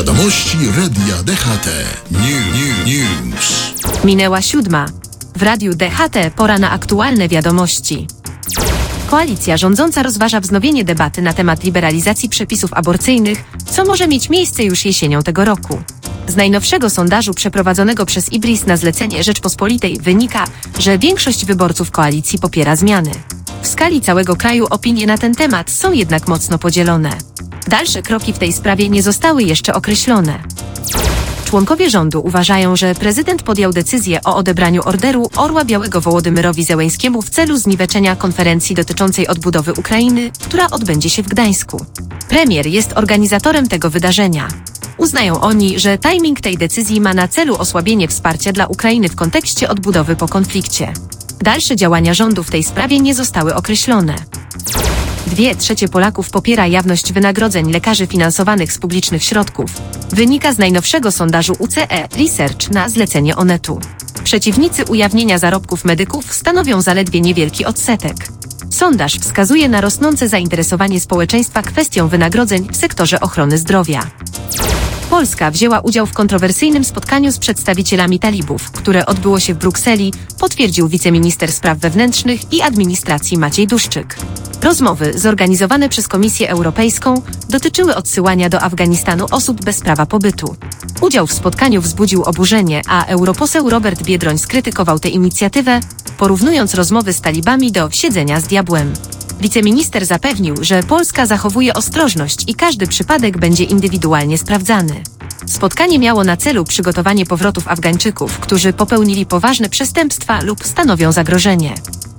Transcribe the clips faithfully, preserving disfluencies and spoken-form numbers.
Wiadomości Radia D H T. New, new, news. Minęła siódma. W Radiu D H T pora na aktualne wiadomości. Koalicja rządząca rozważa wznowienie debaty na temat liberalizacji przepisów aborcyjnych, co może mieć miejsce już jesienią tego roku. Z najnowszego sondażu przeprowadzonego przez IBRIS na zlecenie Rzeczpospolitej wynika, że większość wyborców koalicji popiera zmiany. W skali całego kraju opinie na ten temat są jednak mocno podzielone. Dalsze kroki w tej sprawie nie zostały jeszcze określone. Członkowie rządu uważają, że prezydent podjął decyzję o odebraniu orderu Orła Białego Wołodymyrowi Zełenskiemu w celu zniweczenia konferencji dotyczącej odbudowy Ukrainy, która odbędzie się w Gdańsku. Premier jest organizatorem tego wydarzenia. Uznają oni, że timing tej decyzji ma na celu osłabienie wsparcia dla Ukrainy w kontekście odbudowy po konflikcie. Dalsze działania rządu w tej sprawie nie zostały określone. Dwie trzecie Polaków popiera jawność wynagrodzeń lekarzy finansowanych z publicznych środków. Wynika z najnowszego sondażu U C E Research na zlecenie Onetu. Przeciwnicy ujawnienia zarobków medyków stanowią zaledwie niewielki odsetek. Sondaż wskazuje na rosnące zainteresowanie społeczeństwa kwestią wynagrodzeń w sektorze ochrony zdrowia. Polska wzięła udział w kontrowersyjnym spotkaniu z przedstawicielami talibów, które odbyło się w Brukseli, potwierdził wiceminister spraw wewnętrznych i administracji Maciej Duszczyk. Rozmowy zorganizowane przez Komisję Europejską dotyczyły odsyłania do Afganistanu osób bez prawa pobytu. Udział w spotkaniu wzbudził oburzenie, a europoseł Robert Biedroń skrytykował tę inicjatywę, porównując rozmowy z talibami do siedzenia z diabłem. Wiceminister zapewnił, że Polska zachowuje ostrożność i każdy przypadek będzie indywidualnie sprawdzany. Spotkanie miało na celu przygotowanie powrotów Afgańczyków, którzy popełnili poważne przestępstwa lub stanowią zagrożenie.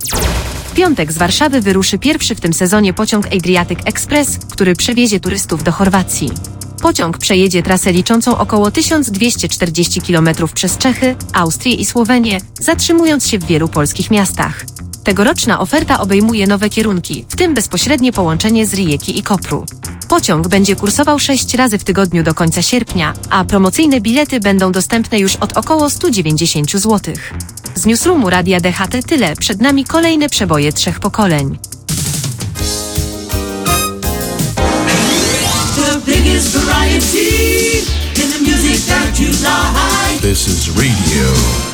W piątek z Warszawy wyruszy pierwszy w tym sezonie pociąg Adriatic Express, który przewiezie turystów do Chorwacji. Pociąg przejedzie trasę liczącą około tysiąc dwieście czterdzieści kilometrów przez Czechy, Austrię i Słowenię, zatrzymując się w wielu polskich miastach. Tegoroczna oferta obejmuje nowe kierunki, w tym bezpośrednie połączenie z Rijeki i Kopru. Pociąg będzie kursował sześć razy w tygodniu do końca sierpnia, a promocyjne bilety będą dostępne już od około sto dziewięćdziesiąt złotych. Z newsroomu Radia D H T tyle, przed nami kolejne przeboje trzech pokoleń. This is radio.